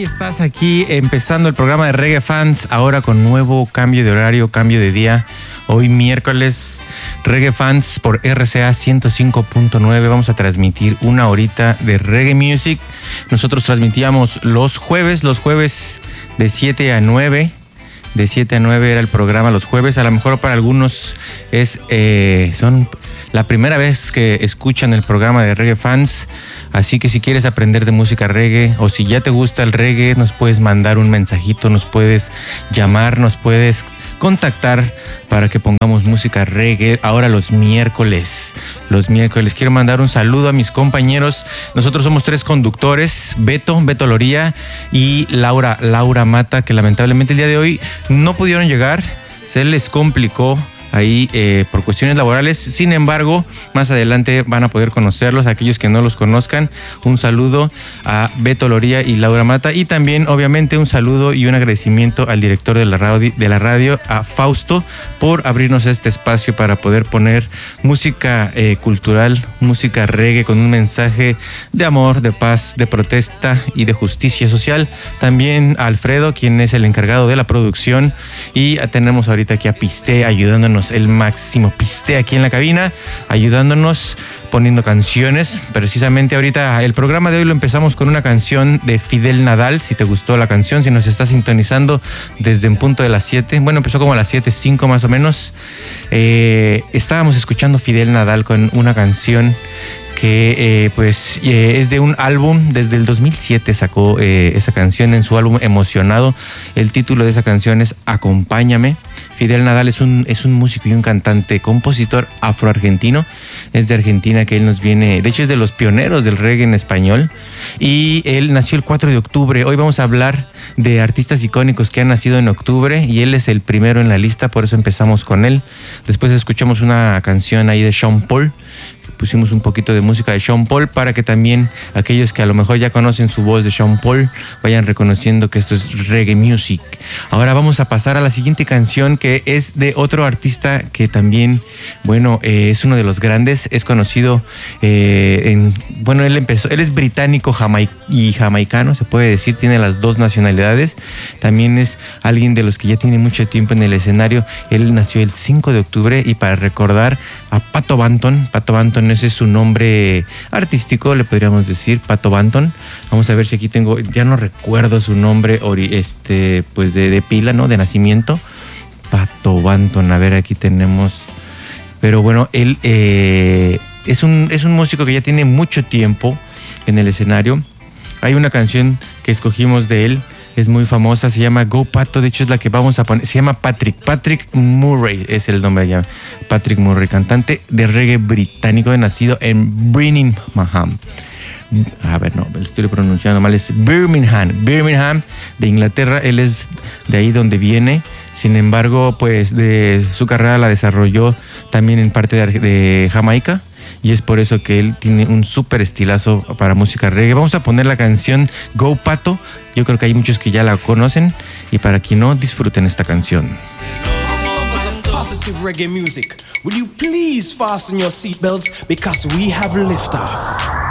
estás aquí empezando el programa de Reggae Fans, ahora con nuevo cambio de horario, cambio de día. Hoy miércoles, Reggae Fans por RCA 105.9. Vamos a transmitir una horita de Reggae Music. Nosotros transmitíamos los jueves de 7 a 9. De 7 a 9 era el programa los jueves. A lo mejor para algunos son la primera vez que escuchan el programa de Reggae Fans. Así que si quieres aprender de música reggae o si ya te gusta el reggae, nos puedes mandar un mensajito, nos puedes llamar, nos puedes contactar para que pongamos música reggae ahora los miércoles. Quiero mandar un saludo a mis compañeros. Nosotros somos 3 conductores, Beto Loría y Laura Mata, que lamentablemente el día de hoy no pudieron llegar, se les complicó ahí por cuestiones laborales. Sin embargo, más adelante van a poder conocerlos, aquellos que no los conozcan. Un saludo a Beto Loría y Laura Mata, y también obviamente un saludo y un agradecimiento al director de la radio, a Fausto, por abrirnos este espacio para poder poner música cultural, música reggae con un mensaje de amor, de paz, de protesta y de justicia social. También a Alfredo, quien es el encargado de la producción, y tenemos ahorita aquí a Piste ayudándonos, el máximo Piste aquí en la cabina, ayudándonos, poniendo canciones. Precisamente ahorita el programa de hoy lo empezamos con una canción de Fidel Nadal. Si te gustó la canción, si nos está sintonizando desde en punto de las 7, bueno, empezó como a las 7:05 más o menos. Estábamos escuchando Fidel Nadal con una canción que es de un álbum. Desde el 2007 sacó esa canción en su álbum Emocionado. El título de esa canción es Acompáñame. Fidel Nadal es un músico y un cantante, compositor afroargentino. Es de Argentina, que él nos viene, de hecho es de los pioneros del reggae en español, y él nació el 4 de octubre. Hoy vamos a hablar de artistas icónicos que han nacido en octubre, y él es el primero en la lista, por eso empezamos con él. Después escuchamos una canción ahí de Sean Paul. Pusimos un poquito de música de Sean Paul para que también aquellos que a lo mejor ya conocen su voz de Sean Paul vayan reconociendo que esto es reggae music. Ahora vamos a pasar a la siguiente canción, que es de otro artista que también, bueno, es uno de los grandes. Es conocido él es británico y jamaicano, se puede decir, tiene las dos nacionalidades. También es alguien de los que ya tiene mucho tiempo en el escenario. Él nació el 5 de octubre, y para recordar a Pato Banton, ese es su nombre artístico, le podríamos decir, Pato Banton. Vamos a ver si aquí tengo, ya no recuerdo su nombre pues de pila, ¿no? De nacimiento. Pato Banton, a ver, aquí tenemos. Pero bueno, él es un músico que ya tiene mucho tiempo en el escenario. Hay una canción que escogimos de él, es muy famosa, se llama Go Pato, de hecho es la que vamos a poner. Se llama Patrick Murray, es el nombre allá. Patrick Murray, cantante de reggae británico, nacido en Birmingham. A ver, no, lo estoy pronunciando mal, es Birmingham de Inglaterra. Él es de ahí donde viene. Sin embargo, pues de su carrera la desarrolló también en parte de Jamaica, y es por eso que él tiene un súper estilazo para música reggae. Vamos a poner la canción Go Pato. Yo creo que hay muchos que ya la conocen, y para quien no, disfruten esta canción. Positive reggae music. Will you please fasten your seatbelts, because we have liftoff.